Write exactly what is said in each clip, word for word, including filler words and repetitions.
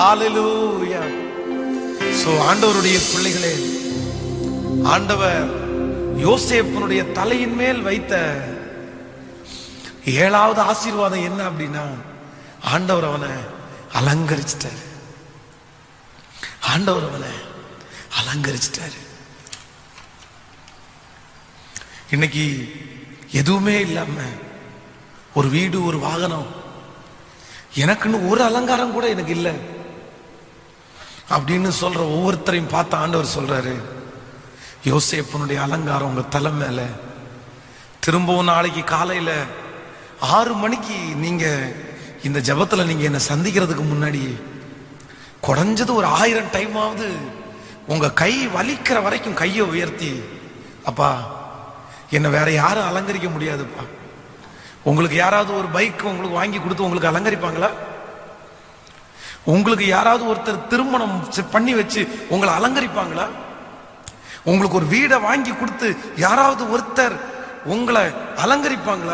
ஹalleluya. So ஆண்டவருடைய பிள்ளைகளே, ஆண்டவர் யோசேப்புனுடைய தலையின் மேல் வைத்த ஏழாவது ஆசீர்வாதம் என்ன அப்படின்னா, ஆண்டவர் அவனை அலங்கரிச்சிட்டாரு. ஆண்டவர் அவனை அலங்கரிச்சிட்டாரு. இன்னைக்கு எதுவுமே இல்லாம ஒரு வீடு, ஒரு வாகனம், எனக்குன்னு ஒரு அலங்காரம் கூட எனக்கு இல்லை அப்படின்னு சொல்ற ஒவ்வொருத்தரையும் பார்த்து ஆண்டவர் சொல்றாரு, யோசேப்புனுடைய அலங்காரம் உங்க தலை மேல. திரும்பவும் நாளைக்கு காலையில ஆறு மணிக்கு நீங்க இந்த ஜபத்துல நீங்க என்ன சந்திக்கிறதுக்கு முன்னாடி குறைஞ்சது ஒரு ஆயிரம் டைமாவது உங்க கை வலிக்கிற வரைக்கும் கையை உயர்த்தி, அப்பா என்ன வேற யாரும் அலங்கரிக்க முடியாதுப்பா. உங்களுக்கு யாராவது ஒரு பைக் உங்களுக்கு வாங்கி கொடுத்து உங்களுக்கு அலங்கரிப்பாங்களா? உங்களுக்கு யாராவது ஒருத்தர் திருமணம் பண்ணி வச்சு உங்களை அலங்கரிப்பாங்களா? உங்களுக்கு ஒரு வீடை வாங்கி கொடுத்து யாராவது ஒருத்தர் உங்களை அலங்கரிப்பாங்களா?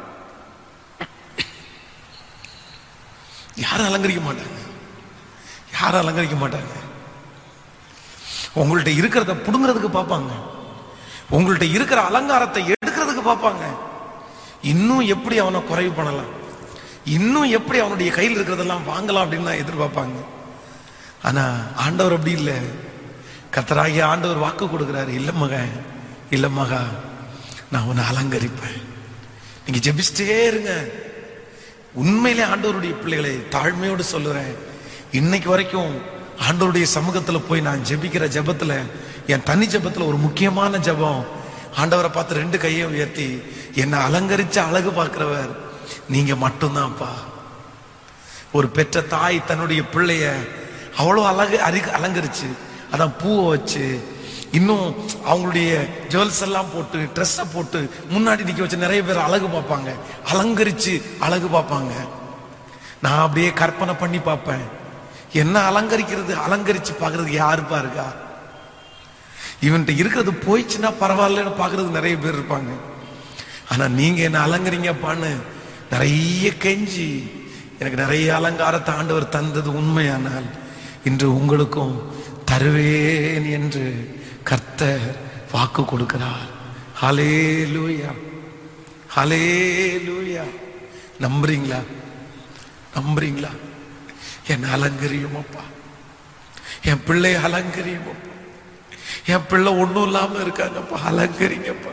யாரும் அலங்கரிக்க மாட்டாங்க. யாரும் அலங்கரிக்க மாட்டாங்க. உங்கள்ட்ட இருக்கிறத புடுங்கிறதுக்கு பார்ப்பாங்க. உங்கள்ட்ட இருக்கிற அலங்காரத்தை எடுக்கிறதுக்கு பார்ப்பாங்க. இன்னும் எப்படி அவனை குறைவு பண்ணலாம், இன்னும் எப்படி அவனுடைய கையில் இருக்கிறதெல்லாம் வாங்கலாம் அப்படின்னு தான் எதிர்பார்ப்பாங்க. ஆனா ஆண்டவர் அப்படி இல்லை. கர்த்தராகிய ஆண்டவர் வாக்கு கொடுக்கிறாரு, இல்ல மகன், இல்ல மகா, நான் உன்னை அலங்கரிப்பேன். நீங்க ஜெபிச்சிட்டே இருங்க. உண்மையிலே ஆண்டவருடைய பிள்ளைகளை தாழ்மையோடு சொல்லுறேன், இன்னைக்கு வரைக்கும் ஆண்டவருடைய சமூகத்துல போய் நான் ஜெபிக்கிற ஜெபத்துல, என் தனி ஜெபத்துல ஒரு முக்கியமான ஜெபம், ஆண்டவரை பார்த்து ரெண்டு கையை உயர்த்தி என்னை அலங்கரிச்சு அழகு பார்க்கிறவர் நீங்க மட்டும்தான்ப்பா. ஒரு பெற்ற தாய் தன்னுடைய பிள்ளைய அவ்வளவு அழகு அறி அலங்கரிச்சு, அதான் பூவை வச்சு, இன்னும் அவங்களுடைய ஜுவல்ஸ் எல்லாம் போட்டு, ட்ரெஸ்ஸை போட்டு முன்னாடி நிக்க வச்சு நிறைய பேர் அழகு பார்ப்பாங்க, அலங்கரிச்சு அழகு பார்ப்பாங்க. நான் அப்படியே கற்பனை பண்ணி பார்ப்பேன், என்ன அலங்கரிக்கிறது, அலங்கரிச்சு பார்க்கறதுக்கு யாருப்பா இருக்கா? இவன்கிட்ட இருக்கிறது போயிடுச்சுன்னா பரவாயில்லன்னு பார்க்கறது நிறைய பேர் இருப்பாங்க. ஆனா நீங்க என்ன அலங்கரிங்கப்பான்னு நிறைய கெஞ்சி எனக்கு நிறைய அலங்காரத்தை ஆண்டவர் தந்தது உண்மையானால், இன்று உங்களுக்கும் தருவேன் என்று கர்த்தர் வாக்கு கொடுக்கிறார். ஹல்லேலூயா, ஹல்லேலூயா. நம்புறீங்களா? நம்புறீங்களா? என் அலங்கரியுமப்பா, என் பிள்ளை அலங்கரியுமப்பா. என் பிள்ளை ஒன்றும் இல்லாம இருக்காங்கப்பா, அலங்கரிங்கப்பா.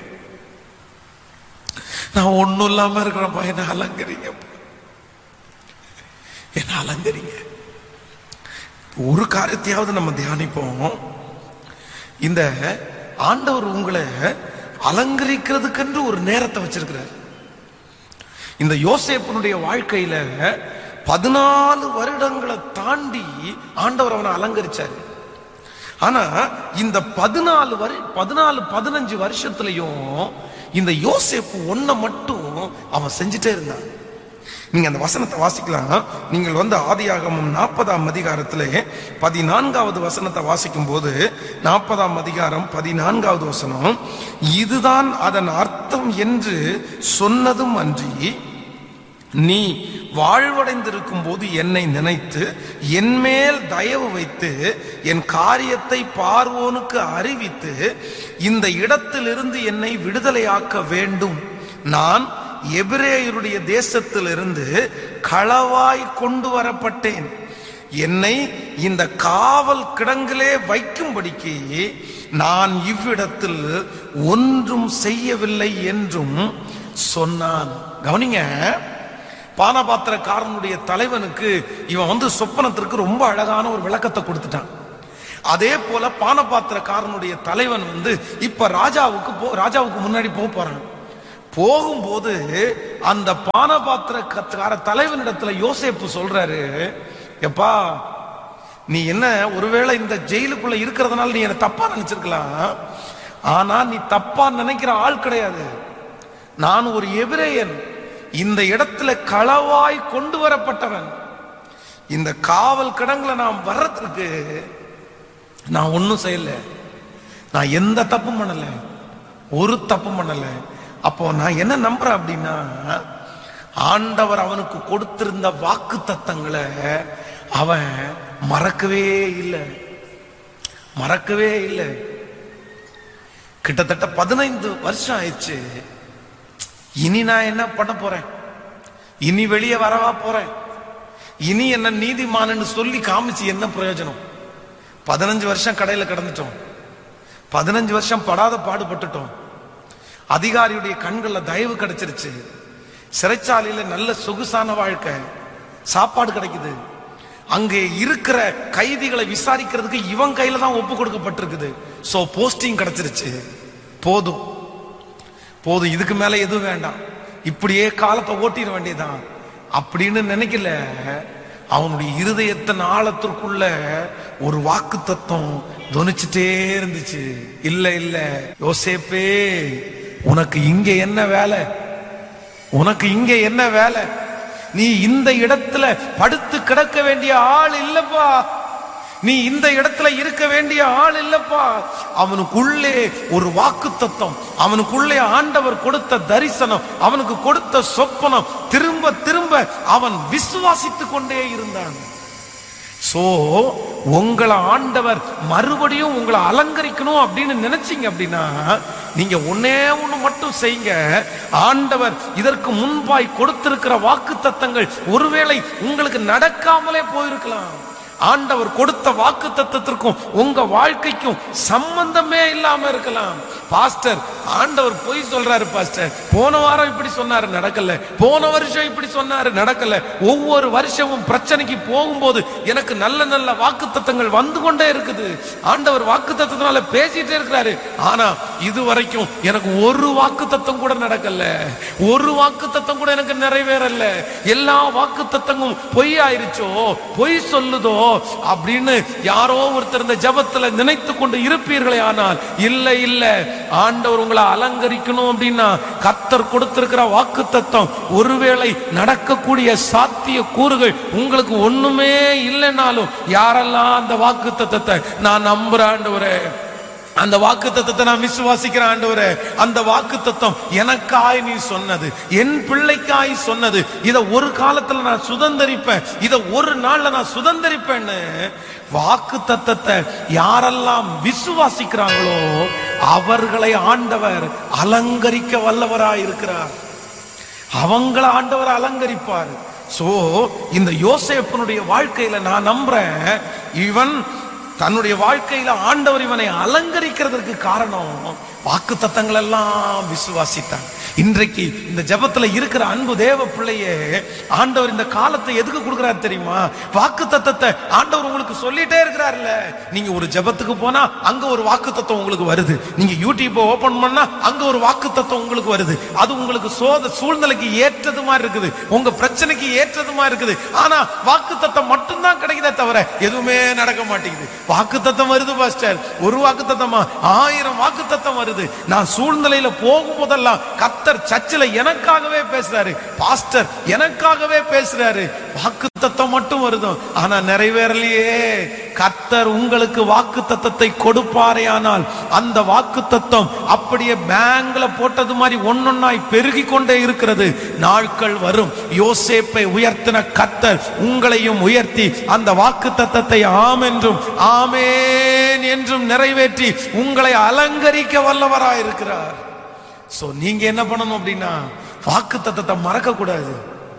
நான் ஒன்றும் இல்லாம இருக்கிறேன்ப்பா, என்ன அலங்கரிங்கப்பா, என்ன அலங்கரிங்க. ஒரு காரியத்தையாவது நம்ம தியானிப்போம். இந்த ஆண்டவர் உங்களை அலங்கரிக்கிறதுக்கென்று ஒரு நேரத்தை வச்சிருக்கிறார். இந்த யோசேப்புனுடைய வாழ்க்கையில பதினாலு வருடங்களை தாண்டி ஆண்டவர் அவனை அலங்கரிச்சாரு. ஆனா இந்த பதினாலு வரு பதினாலு பதினஞ்சு வருஷத்துலயும் இந்த யோசேப்பு ஒன்ன மட்டும் அவன் செஞ்சுட்டே இருந்தான். நீங்க அந்த வசனத்தை வாசிக்கலாம். நீங்கள் வந்து ஆதியாகமம் நாற்பதாம் அதிகாரத்திலே பதினான்காவது வசனத்தை வாசிக்கும் போது, நாற்பதாம் அதிகாரம் பதினான்காவது வசனம், இதுதான் அதன் அர்த்தம் என்று சொன்னதும் அன்றி, நீ வாழ்வடைந்திருக்கும் போது என்னை நினைத்து என் மேல் தயவு வைத்து என் காரியத்தை பார்வோனுக்கு அறிவித்து இந்த இடத்திலிருந்து என்னை விடுதலையாக்க வேண்டும். நான் எபிரேயருடைய தேசத்திலிருந்து களவாய் கொண்டு வரப்பட்டேன். என்னை இந்த காவல் கிடங்கிலே வைக்கும்படிக்கு நான் இவ்விடத்தில் ஒன்றும் செய்யவில்லை என்றும் சொன்னான். கவனிங்க, பானபாத்திரக்காரனுடைய தலைவனுக்கு இவன் வந்து சொப்பனத்திற்கு ரொம்ப அழகான ஒரு விளக்கத்தை கொடுத்துட்டான். அதே போல பானபாத்திரக்காரனுடைய தலைவன் வந்து இப்ப ராஜாவுக்கு போ ராஜாவுக்கு முன்னாடி போக போறான். போகும்போது அந்த பானபாத்திரக்கார தலைவனிடத்துல யோசேப்பு சொல்றாரு, எப்பா நீ என்ன ஒருவேளை இந்த ஜெயிலுக்குள்ள இருக்கிறதுனால நீ என்ன தப்பா நினைச்சிருக்கலாம், ஆனா நீ தப்பா நினைக்கிற ஆள் கிடையாது. நான் ஒரு எபிரேயன், இந்த இடத்துல களவாய் கொண்டு வரப்பட்டவன். இந்த காவல் கிடங்குல நான் வர்றதுக்கு நான் ஒன்னும் செய்யல, நான் எந்த தப்பும் பண்ணல, ஒரு தப்பும் பண்ணல. அப்போ நான் என்ன நம்புறேன் அப்படின்னா, ஆண்டவர் அவனுக்கு கொடுத்திருந்த வாக்கு தத்தங்களை அவன் மறக்கவே இல்லை, மறக்கவே இல்லை. கிட்டத்தட்ட பதினைந்து வருஷம் ஆயிடுச்சு. இனி நான் என்ன பண்ண போறேன்? இனி வெளியே வரவா போறேன்? இனி என்ன நீதிமான்னு சொல்லி காமிச்சு என்ன பிரயோஜனம்? பதினஞ்சு வருஷம் கடையில கிடந்துட்டோம், பதினஞ்சு வருஷம் படாத பாடுபட்டுட்டோம். அதிகாரியுடைய கண்கள்ல தயவு கிடைச்சிருச்சு, சிறைச்சாலையில நல்ல சொகுசான வாழ்க்கை, சாப்பாடு கிடைக்குது. அங்கே இருக்கிற கைதிகளை விசாரிக்கிறதுக்கு இவன் கையில தான் ஒப்பு கொடுக்கப்பட்டிருக்குது. சோ போஸ்டிங் கிடைச்சிருச்சு. போதும் போதும், இதுக்கு மேல எதுவும் வேண்டாம், இப்படியே காலத்தை ஓட்டிட வேண்டியதான் அப்படின்னு நினைக்கல. அவனுடைய இருதயத்தின் ஆழத்திற்குள்ள ஒரு வாக்கு தத்துவம் தொனிச்சுட்டே இருந்துச்சு. இல்ல இல்ல யோசேப்பே, உனக்கு இங்க என்ன வேலை? உனக்கு இங்க என்ன வேலை? நீ இந்த இடத்துல படுத்து கிடக்க வேண்டிய ஆள் இல்லப்பா, நீ இந்த இடத்துல இருக்க வேண்டிய ஆள் இல்லப்பா. அவனுக்குள்ளே ஒரு வாக்கு தத்துவம், அவனுக்குள்ளே ஆண்டவர் கொடுத்த தரிசனம், அவனுக்கு கொடுத்த சொப்பனம் திரும்ப திரும்ப அவன் விசுவாசித்துக் கொண்டே இருந்தான். சோ உங்களை ஆண்டவர் மறுபடியும் உங்களை அலங்கரிக்கணும் அப்படின்னு நினைச்சீங்க அப்படின்னா நீங்க ஒன்னே ஒண்ணு மட்டும் செய்யுங்க. ஆண்டவர் இதற்கு முன்பாய் கொடுத்திருக்கிற வாக்கு தத்தங்கள் ஒருவேளை உங்களுக்கு நடக்காமலே போயிருக்கலாம். ஆண்டவர் கொடுத்த வாக்கு தத்தத்திற்கும் உங்க வாழ்க்கைக்கும் சம்பந்தமே இல்லாம இருக்கலாம். பாஸ்டர், ஆண்டவர் பொய் சொல்றாரு பாஸ்டர், போன வாரம் இப்படி சொன்னாரு நடக்கல, போன வருஷம் இப்படி சொன்னாரு நடக்கல. ஒவ்வொரு வருஷமும் பிரச்சனைக்கு போகும்போது எனக்கு நல்ல நல்ல வாக்கு தத்தங்கள் வந்து கொண்டே இருக்குது. ஆண்டவர் வாக்கு தத்தத்தினால பேசிட்டே இருக்கிறாரு. ஆனா இதுவரைக்கும் எனக்கு ஒரு வாக்கு தத்தம் கூட நடக்கல, ஒரு வாக்கு தத்தம் கூட எனக்கு நிறைவேறல. எல்லா வாக்கு தத்தங்களும் பொய் ஆயிருச்சோ, பொய் சொல்லுதோ அப்படின்னு யாரோ ஒருத்தர் இந்த ஜபத்துல நினைத்து கொண்டு இருப்பீர்களே. ஆனால் இல்ல இல்ல, ஆண்டவர் உங்களை அலங்கரிக்கணும் அப்படின்னா கர்த்தர் கொடுத்திருக்கிற வாக்கு தத்தம் ஒருவேளை நடக்கக்கூடிய சாத்திய கூறுகள் உங்களுக்கு ஒண்ணுமே இல்லைனாலும், யாரெல்லாம் அந்த வாக்கு தத்தத்தை நான் நம்புறேன் ஆண்டவரே, அந்த வாக்கு தத்தத்தை நான் விசுவாசிக்கிறேன் ஆண்டவரே, அந்த வாக்கு தத்தம் எனக்காய் நீ சொன்னது, என் பிள்ளைக்காய் சொன்னது, இத ஒரு காலத்துல நான் சுதந்தரிப்பேன், இத ஒரு நாள்ல நான் சுதந்தரிப்பேன்னு வாக்கு தத்தத்தை யாரெல்லாம் விசுவாசிக்கிறாங்களோ அவர்களை ஆண்டவர் அலங்கரிக்க வல்லவராய் இருக்கிறார். அவங்கள ஆண்டவர் அலங்கரிப்பார். சோ இந்த யோசேப்பினுடைய வாழ்க்கையில நான் நம்புறேன், இவன் தன்னுடைய வாழ்க்கையில ஆண்டவர் இவனை அலங்கரிக்கிறதுக்கு காரணம் வாக்கு தத்தங்கள் எல்லாம் விசுவாசித்தான். இன்றைக்கு இந்த ஜபத்துல இருக்கிற அன்பு தேவ பிள்ளையே, ஆண்டவர் இந்த காலத்தை எதுக்கு கொடுக்கிறார் தெரியுமா? வாக்கு தத்தத்தை ஆண்டவர் உங்களுக்கு சொல்லிட்டே இருக்கிறார்ல. நீங்க ஒரு ஜபத்துக்கு போனா அங்க ஒரு வாக்கு தத்துவம் உங்களுக்கு வருது, நீங்க யூடியூப் ஓபன் பண்ணா அங்க ஒரு வாக்கு தத்துவம் உங்களுக்கு வருது. அது உங்களுக்கு சோத சூழ்நிலைக்கு ஏற்றது மாதிரி இருக்குது, உங்க பிரச்சனைக்கு ஏற்றது மாதிரி இருக்குது. ஆனா வாக்கு தத்தம் மட்டும்தான் கிடைக்குதே தவிர எதுவுமே நடக்க மாட்டேங்குது. வாக்கு தத்தம் வருது பாஸ்டர், ஒரு வாக்கு தத்தமா ஆயிரம் வாக்கு தத்தம் வருது. நான் சூழ்நிலையில போகும் போதெல்லாம் கர்த்தர் சர்ச்சில் எனக்காகவே பேசுறாரு, பாஸ்டர் எனக்காகவே பேசுறாரு. வாக்கு தத்தம் மட்டும் வருது, ஆனா நிறைவேறலையே. கர்த்தர் உங்களுக்கு வாக்கு தத்தத்தை கொடுப்பாரே, ஆனால் அந்த வாக்கு தத்தம் அப்படியே பேங்க்ல போட்டது மாதிரி ஒன்னொன்னாய் பெருகி கொண்டே இருக்கிறது. நாட்கள் வரும், யோசேப்பை உயர்த்தின கர்த்தர் உங்களையும் உயர்த்தி அந்த வாக்கு தத்தத்தை ஆம் என்றும் ஆமேன் என்றும் நிறைவேற்றி உங்களை அலங்கரிக்க வல்லவராய் இருக்கிறார். சோ நீங்க என்ன பண்ணணும் அப்படின்னா வாக்கு தத்தத்தை மறக்க கூடாது,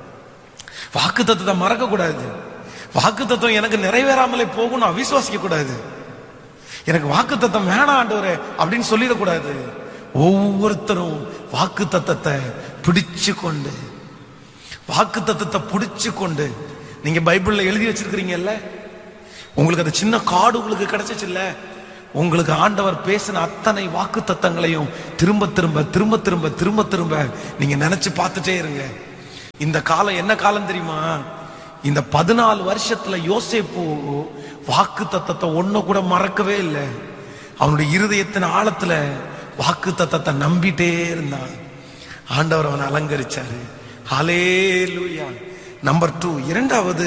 வாக்கு தத்தத்தை மறக்க கூடாது. வாக்கு தத்துவம் எனக்கு நிறைவேறாமலே போகும் அவிசுவாசிக்க கூடாது. எனக்கு வாக்கு தத்தம் வேணாம் ஆண்டவரே அப்படின்னு சொல்லிடக்கூடாது. ஒவ்வொருத்தரும் வாக்கு தத்தத்தை பிடிச்சு கொண்டு, வாக்கு தத்தத்தை பிடிச்சு கொண்டு, நீங்க பைபிள்ல எழுதி வச்சிருக்கிறீங்கல்ல, உங்களுக்கு அந்த சின்ன கார்டு உங்களுக்கு கிடைச்சிச்சு இல்ல, உங்களுக்கு ஆண்டவர் பேசின அத்தனை வாக்கு தத்தங்களையும் திரும்ப திரும்ப திரும்ப திரும்ப திரும்ப திரும்ப நீங்க நினைச்சு பார்த்துட்டே இருங்க. இந்த காலம் என்ன காலம் தெரியுமா? இந்த பதினாலு வருஷத்துல யோசேப்பு வாக்கு தத்தத்தை ஒண்ணு கூட மறக்கவே இல்லை. அவனுடைய இருதயத்தின் ஆழத்துல வாக்கு தத்தத்தை நம்பிட்டே இருந்தான். ஆண்டவர் அவனை அலங்கரிச்சாரு. ஹல்லேலூயா. நம்பர் டூ, இரண்டாவது,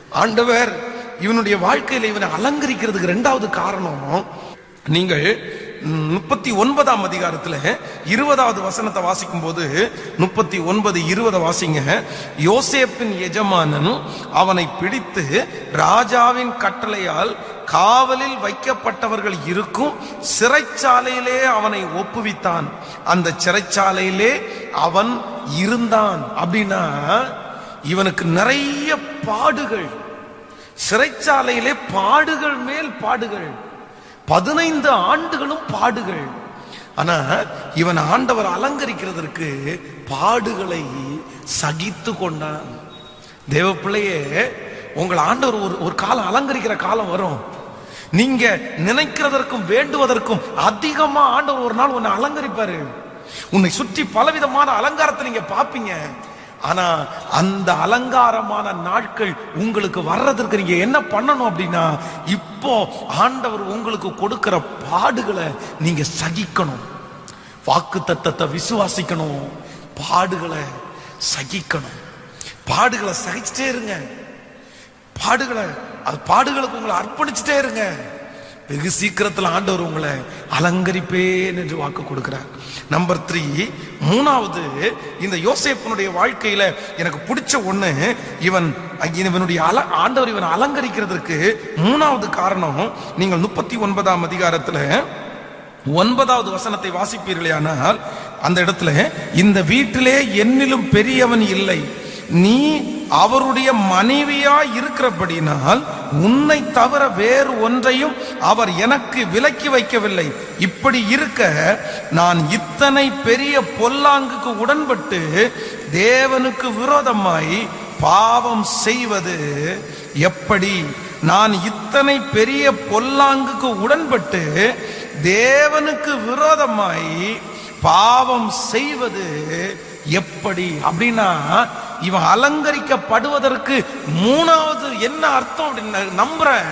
ஆண்டவர் இவனுடைய வாழ்க்கையில இவனை அலங்கரிக்கிறதுக்கு இரண்டாவது காரணம், நீங்கள் முப்பத்தி ஒன்பதாம் அதிகாரத்துல இருபதாவது வசனத்தை வாசிக்கும் போது முப்பத்தி ஒன்பது இருபது வாசிங்க. யோசேப்பின் எஜமானன் அவனை பிடித்து ராஜாவின் கட்டளையால் காவலில் வைக்கப்பட்டவர்கள் இருக்கும் சிறைச்சாலையிலே அவனை ஒப்புவித்தான். அந்த சிறைச்சாலையிலே அவன் இருந்தான். அப்படின்னா இவனுக்கு நிறைய பாடுகள், சிறைச்சாலையிலே பாடுகள் மேல் பாடுகள், பதினைந்து ஆண்டுகளும் பாடுகள். ஆனா இவன் ஆண்டவர் அலங்கரிக்கிறதற்கு பாடுகளை சகித்து கொண்டான். தேவ பிள்ளையே, உங்கள் ஆண்டவர் ஒரு ஒரு காலம் அலங்கரிக்கிற காலம் வரும். நீங்க நினைக்கிறதற்கும் வேண்டுவதற்கும் அதிகமா ஆண்டவர் ஒரு நாள் உன்னை அலங்கரிப்பாரு. உன்னை சுற்றி பலவிதமான அலங்காரத்தை நீங்க பாப்பீங்க. ஆனா அந்த அலங்காரமான நாட்கள் உங்களுக்கு வர்றதற்கு நீங்க என்ன பண்ணணும் அப்படின்னா, இப்போ ஆண்டவர் உங்களுக்கு கொடுக்கிற பாடுகளை நீங்க சகிக்கணும். வாக்கு தத்தத்தை விசுவாசிக்கணும், பாடுகளை சகிக்கணும். பாடுகளை சகிச்சுட்டே இருங்க. பாடுகளை அது பாடுகளுக்கு உங்களை அர்ப்பணிச்சுட்டே இருங்க. வெகு சீக்கிரத்தில் ஆண்டவர் உங்களை அலங்கரிப்பேன் என்று வாக்கு கொடுக்கிறார். நம்பர் த்ரீ, மூணாவது, இந்த யோசேப்பினுடைய வாழ்க்கையில எனக்கு பிடிச்ச ஒண்ணு, இவன் இவனுடைய அல ஆண்டவர் இவன் அலங்கரிக்கிறதுக்கு மூணாவது காரணம். நீங்கள் முப்பத்தி ஒன்பதாம் அதிகாரத்துல ஒன்பதாவது வசனத்தை வாசிப்பீர்களானால் அந்த இடத்துல, இந்த வீட்டிலே என்னிலும் பெரியவன் இல்லை, நீ அவருடைய மனைவியா இருக்கிறபடினால் உன்னை தவிர வேறு ஒன்றையும் அவர் எனக்கு விலக்கி வைக்கவில்லை. இப்படி இருக்க நான் இத்தனை பெரிய பொல்லாங்குக்கு உடன்பட்டு தேவனுக்கு விரோதமாய் பாவம் செய்வது எப்படி? நான் இத்தனை பெரிய பொல்லாங்குக்கு உடன்பட்டு தேவனுக்கு விரோதமாய் பாவம் செய்வது எப்படி? அப்படின்னா இவன் அலங்கரிக்கப்படுவதற்கு மூணாவது என்ன அர்த்தம் அப்படின்னு நம்புறேன்.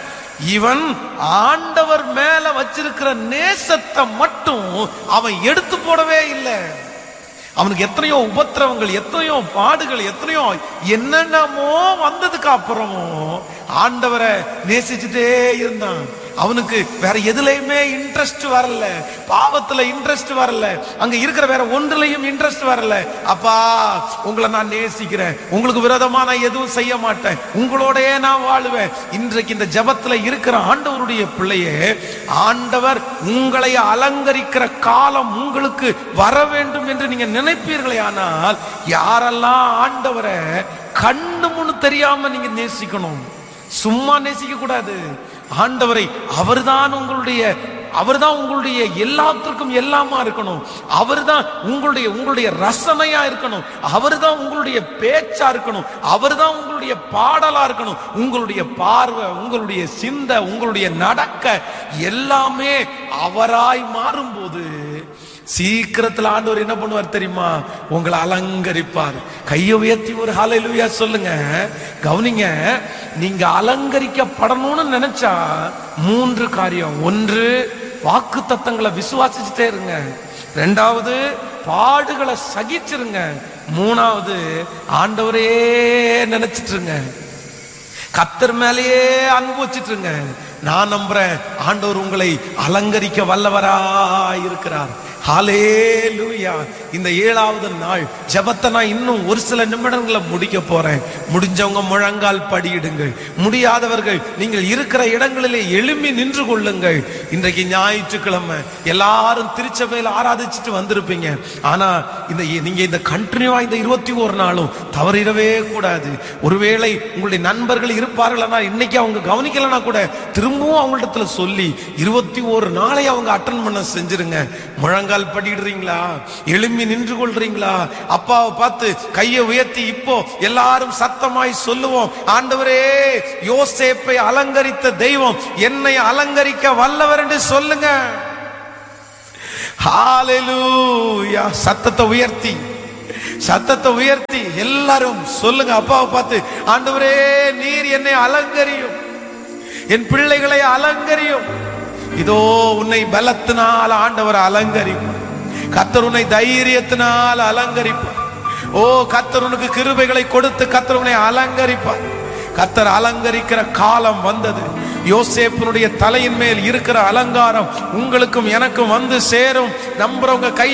இவன் ஆண்டவர் மேல வச்சிருக்கிற நேசத்தை மட்டும் அவன் எடுத்து போடவே இல்லை. அவனுக்கு எத்தனையோ உபத்திரவங்கள், எத்தனையோ பாடுகள், எத்தனையோ என்னென்னமோ வந்ததுக்கு அப்புறமும் ஆண்டவரை நேசிச்சுட்டே இருந்தான். அவனுக்கு வேற எதுலையுமே இன்ட்ரெஸ்ட் வரல, பாவத்துல இன்ட்ரெஸ்ட் வரல, அங்க இருக்கிற வேற ஒன்றுலையும் இன்ட்ரெஸ்ட் வரல. அப்பா, உங்களை நான் நேசிக்கிறேன், உங்களுக்கு விரோதமா நான் எதுவும் செய்ய மாட்டேன், உங்களோடயே நான் வாழுவேன். இன்றைக்கு இந்த ஜபத்துல இருக்கிற ஆண்டவருடைய பிள்ளையே, ஆண்டவர் உங்களை அலங்கரிக்கிற காலம் உங்களுக்கு வர வேண்டும் என்று நீங்க நினைப்பீர்களே, ஆனால் யாரெல்லாம் ஆண்டவரை கண்ணு முன்னு தெரியாம நீங்க நேசிக்கணும், சும்மா நேசிக்க கூடாது. ஆண்டவரை அவர்தான் உங்களுடைய அவர்தான் உங்களுடைய எல்லாத்திற்கும் எல்லாமா இருக்கணும். அவர்தான் உங்களுடைய உங்களுடைய ரசனையா இருக்கணும். அவர்தான் உங்களுடைய பேச்சா இருக்கணும். அவர்தான் உங்களுடைய பாடலா இருக்கணும். உங்களுடைய பார்வை, உங்களுடைய சிந்தை, உங்களுடைய நடக்க எல்லாமே அவராய் மாறும்போது சீக்கிரத்தில் ஆண்டவர் என்ன பண்ணுவார் தெரியுமா? உங்களை அலங்கரிப்பார். கையை உயர்த்தி ஒரு ஹல்லேலூயா சொல்லுங்க. கவனிங்க, நீங்க அலங்கரிக்கப்படணும்னு நினைச்சா மூன்று காரியம். ஒன்று, வாக்கு தத்தங்களை விசுவாசிச்சுட்டே இருங்க. ரெண்டாவது, பாடுகளை சகிச்சிருங்க. மூணாவது, ஆண்டவரே நினைச்சிட்டு இருங்க. கர்த்தர் மேலேயே அன்பு வச்சிட்டுருங்க. நான் நம்புறேன், ஆண்டவர் உங்களை அலங்கரிக்க வல்லவரா இருக்கிறார். ஹல்லேலூயா. இந்த ஏழாவது நாள் ஜெபத்தை நான் இன்னும் ஒரு சில நிமிடங்களை முடிக்க போறேன். முடிஞ்சவங்க முழங்கால் படியிடுங்கள், முடியாதவர்கள் நீங்கள் இருக்கிற இடங்களிலே எழும்பி நின்று கொள்ளுங்கள். இன்றைக்கு ஞாயிற்றுக்கிழமை எல்லாரும் திருச்சபையில் ஆராதிச்சுட்டு வந்திருப்பீங்க. ஆனா இந்த நீங்க இந்த கண்டினியூவா இந்த இருபத்தி ஒரு நாளும் தவறிடவே கூடாது. ஒருவேளை உங்களுடைய நண்பர்கள் இருப்பார்கள், ஆனால் இன்னைக்கு அவங்க கவனிக்கலன்னா கூட திரும்பவும் அவங்கள்ட்ட சொல்லி இருபத்தி ஒரு நாளை அவங்க அட்டன் பண்ண செஞ்சிருங்க. முழங்கால் படிடுறீங்களா? எழும்பி நின்று கொள்றீங்களா? அப்பாவை பார்த்து கையை உயர்த்தி இப்போ எல்லாரும் சத்தமாய் சொல்லுவோம், ஆண்டவரே, யோசேப்பை அலங்கரித்த தெய்வம் என்னை அலங்கரிக்க வல்லவர் என்று சொல்லுங்க. ஹல்லேலூயா. சத்தத்தை உயர்த்தி சத்தத்தை உயர்த்தி எல்லாரும் சொல்லுங்க, அப்பாவை பார்த்து, ஆண்டவரே, நீர் என்னை அலங்கரியும், என் பிள்ளைகளை அலங்கரியும். இதோ உன்னை பலத்தினால் ஆண்டவர் அலங்கரிப்பார். கர்த்தர் உன்னை தைரியத்தினால் அலங்கரிப்பார். ஓ, கர்த்தர் உனக்கு கிருபைகளை கொடுத்து கர்த்தர் உன்னை அலங்கரிப்பார். கர்த்தர் அலங்கரிக்கிற காலம் வந்தது. யோசேப்பினுடைய தலையின் மேல் இருக்கிற அலங்காரம் உங்களுக்கும் எனக்கும் வந்து சேரும். நம்புறவங்க கை